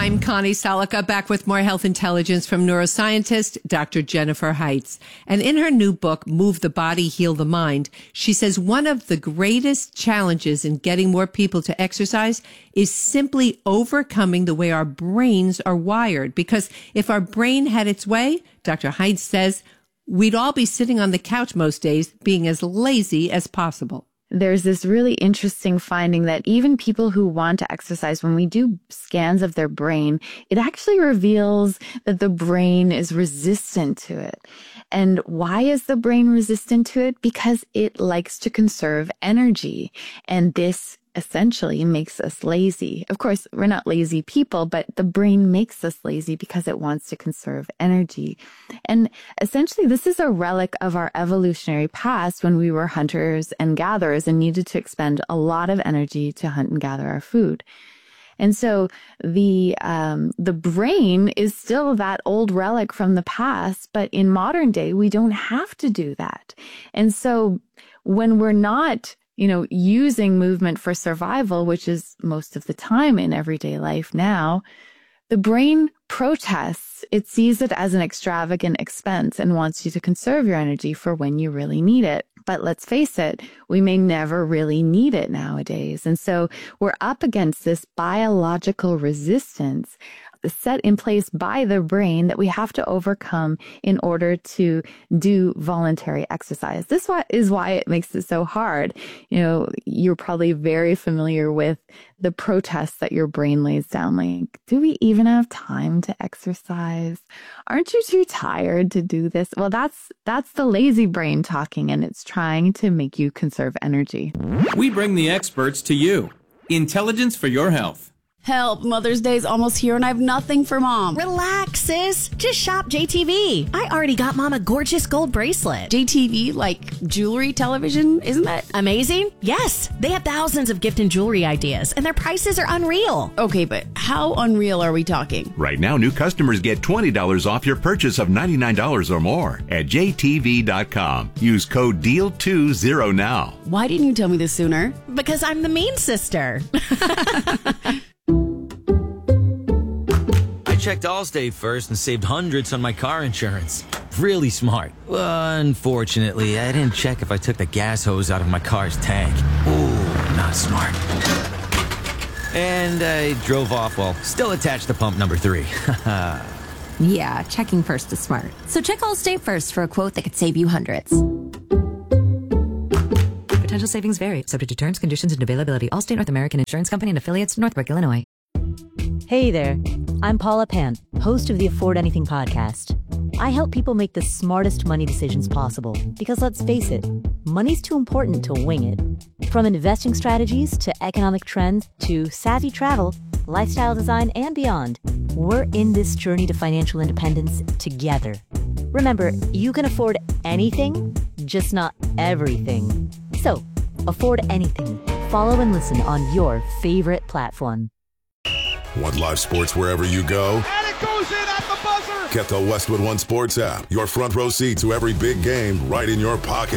I'm Connie Salika, back with more health intelligence from neuroscientist Dr. Jennifer Heitz. And in her new book, Move the Body, Heal the Mind, she says one of the greatest challenges in getting more people to exercise is simply overcoming the way our brains are wired. Because if our brain had its way, Dr. Heitz says, we'd all be sitting on the couch most days, being as lazy as possible. There's this really interesting finding that even people who want to exercise, when we do scans of their brain, it actually reveals that the brain is resistant to it. And why is the brain resistant to it? Because it likes to conserve energy. And this essentially makes us lazy. Of course, we're not lazy people, but the brain makes us lazy because it wants to conserve energy. And essentially, this is a relic of our evolutionary past when we were hunters and gatherers and needed to expend a lot of energy to hunt and gather our food. And so the brain is still that old relic from the past, but in modern day, we don't have to do that. And so when we're not using movement for survival, which is most of the time in everyday life now, the brain protests. It sees it as an extravagant expense and wants you to conserve your energy for when you really need it. But let's face it, we may never really need it nowadays. And so we're up against this biological resistance set in place by the brain that we have to overcome in order to do voluntary exercise. This is why it makes it so hard. You're probably very familiar with the protests that your brain lays down. Like, do we even have time to exercise? Aren't you too tired to do this? Well, that's the lazy brain talking, and it's trying to make you conserve energy. We bring the experts to you. Intelligence for your health. Help, Mother's Day's almost here and I have nothing for Mom. Relax, sis. Just shop JTV. I already got Mom a gorgeous gold bracelet. JTV, like jewelry television, isn't that amazing? Yes. They have thousands of gift and jewelry ideas, and their prices are unreal. Okay, but how unreal are we talking? Right now, new customers get $20 off your purchase of $99 or more at JTV.com. Use code DEAL20 now. Why didn't you tell me this sooner? Because I'm the mean sister. I checked Allstate first and saved hundreds on my car insurance. Really smart. Unfortunately, I didn't check if I took the gas hose out of my car's tank. Ooh, not smart. And I drove off while still attached to pump number 3. Yeah, checking first is smart. So check Allstate first for a quote that could save you hundreds. Potential savings vary, subject to terms, conditions, and availability. Allstate North American Insurance Company and affiliates, Northbrook, Illinois. Hey there, I'm Paula Pan, host of the Afford Anything podcast. I help people make the smartest money decisions possible because let's face it, money's too important to wing it. From investing strategies to economic trends to savvy travel, lifestyle design, and beyond, we're in this journey to financial independence together. Remember, you can afford anything, just not everything. So, afford anything. Follow and listen on your favorite platform. Want live sports wherever you go? And it goes in at the buzzer! Get the Westwood One Sports app. Your front row seat to every big game right in your pocket.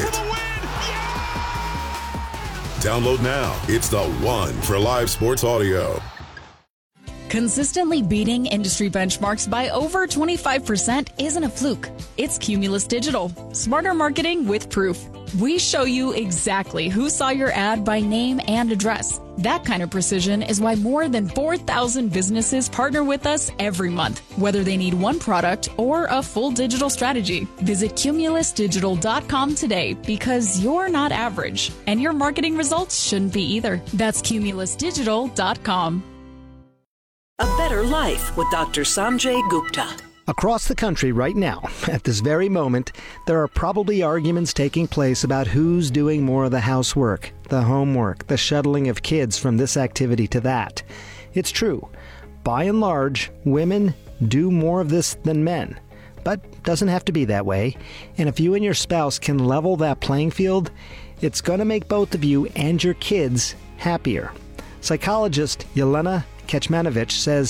Yeah! Download now. It's the one for live sports audio. Consistently beating industry benchmarks by over 25% isn't a fluke. It's Cumulus Digital. Smarter marketing with proof. We show you exactly who saw your ad by name and address. That kind of precision is why more than 4,000 businesses partner with us every month, whether they need one product or a full digital strategy. Visit cumulusdigital.com today because you're not average, and your marketing results shouldn't be either. That's cumulusdigital.com. A Better Life with Dr. Sanjay Gupta. Across the country right now, at this very moment, there are probably arguments taking place about who's doing more of the housework, the homework, the shuttling of kids from this activity to that. It's true. By and large, women do more of this than men. But doesn't have to be that way. And if you and your spouse can level that playing field, it's going to make both of you and your kids happier. Psychologist Yelena Kecmanovic says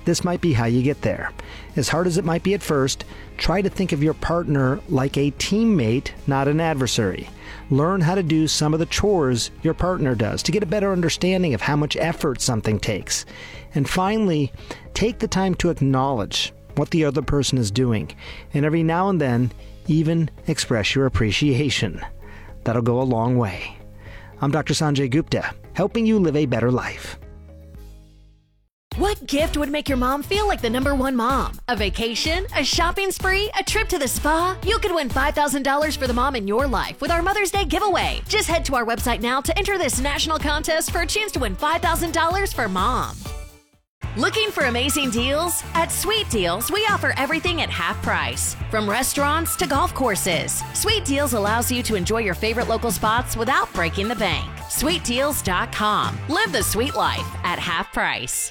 this might be how you get there. As hard as it might be at first, try to think of your partner like a teammate, not an adversary. Learn how to do some of the chores your partner does to get a better understanding of how much effort something takes. And finally, take the time to acknowledge what the other person is doing, and every now and then, even express your appreciation. That'll go a long way. I'm Dr. Sanjay Gupta, helping you live a better life. What gift would make your mom feel like the #1 mom? A vacation? A shopping spree? A trip to the spa? You could win $5,000 for the mom in your life with our Mother's Day giveaway. Just head to our website now to enter this national contest for a chance to win $5,000 for mom. Looking for amazing deals? At Sweet Deals, we offer everything at half price. From restaurants to golf courses, Sweet Deals allows you to enjoy your favorite local spots without breaking the bank. SweetDeals.com. Live the sweet life at half price.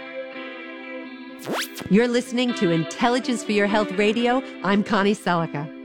You're listening to Intelligence for Your Health Radio. I'm Connie Selica.